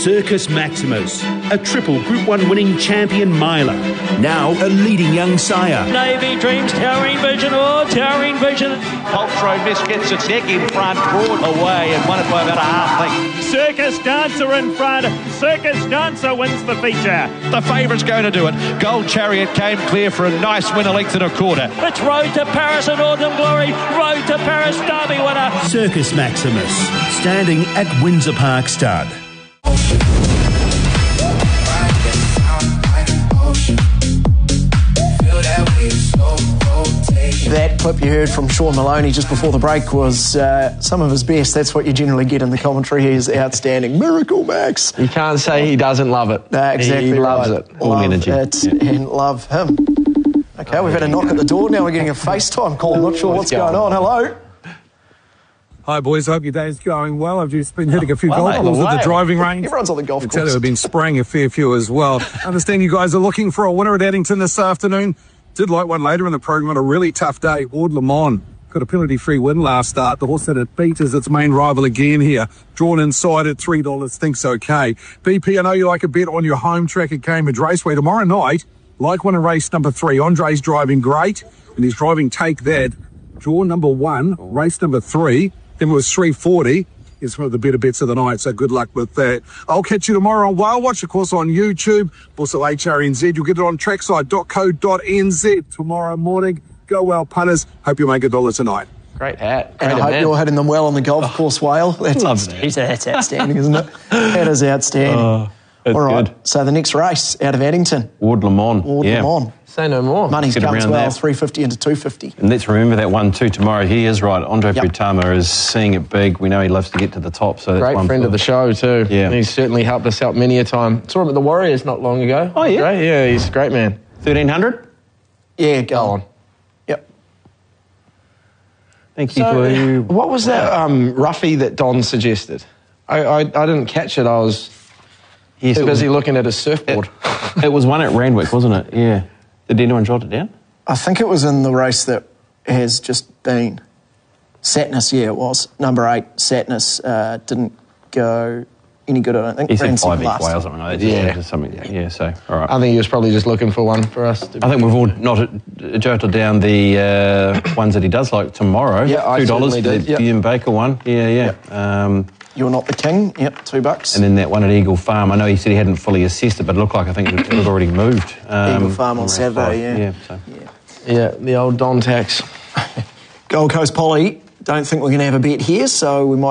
Circus Maximus, a triple Group 1 winning champion miler. Now a leading young sire. Navy Dreams, Towering Vision, Towering Vision. Paltrow Miss gets its neck in front, broad away and won it by about a half length. Circus Dancer in front. Circus Dancer wins the feature. The favourite's going to do it. Gold Chariot came clear for a nice win, a length and a quarter. It's Road to Paris and Autumn Glory. Road to Paris Derby winner. Circus Maximus, standing at Windsor Park Stud. That clip you heard from Sean Maloney just before the break was some of his best. That's what you generally get in the commentary. He's outstanding. Miracle Max. You can't say he doesn't love it. Exactly. He loves it. All energy. And love him. Okay, we've had a knock at the door. Now we're getting a FaceTime call. I'm not sure what's going on. Hello. Hi, boys. Hope your day's going well. I've just been hitting a few golf balls at the driving range. Everyone's on the golf course. I tell you, I've been spraying a fair few as well. I understand you guys are looking for a winner at Addington this afternoon. Did like one later in the program on a really tough day. Ward Le Mans got a penalty-free win last start. The horse that it beat is its main rival again here. Drawn inside at $3, thinks okay. BP, I know you like a bet on your home track at Cambridge Raceway tomorrow night. Like one in race number 3. Andre's driving great, and he's driving Take That. Draw number 1, race number 3. Then it was 340. It's one of the better bets of the night, so good luck with that. I'll catch you tomorrow on Whale Watch, of course, on YouTube, also HRNZ. You'll get it on trackside.co.nz tomorrow morning. Go well, punters. Hope you make $1 tonight. Great hat. And I hope you're hitting them well on the golf course, Whale. That's outstanding, isn't it? That is outstanding. All right, good. So the next race out of Addington. Ward Le Mans. Le Mans. Say no more. Money's come as well, 350 into 250. And let's remember that 1-2 tomorrow. He is right. Andre Pritama is seeing it big. We know he loves to get to the top. So that's great friend of the show too. Yeah. He's certainly helped us out many a time. Saw him at the Warriors not long ago. Oh, yeah? Great. Yeah, he's a great man. 1,300? Yeah, go on. Yep. Thank you for you. What was that roughie that Don suggested? I didn't catch it. I was too busy looking at his surfboard. It was one at Randwick, wasn't it? Yeah. Did anyone jot it down? I think it was in the race that has just been. Satnus, yeah, it was. Number 8, Satnus didn't go any good, I don't think. He said 5 each way or something like that. Yeah. Yeah, so, all right. I think he was probably just looking for one for us. I think we've all jotted down the ones that he does like tomorrow. Yeah, I $2 did. The Ian Baker one. Yeah. Yep. You're Not the King, yep, $2. And then that one at Eagle Farm. I know he said he hadn't fully assessed it, but it looked like I think it had already moved. Eagle Farm on Saturday, Yeah, the old Don tax. Gold Coast Poly, don't think we're going to have a bet here, so we might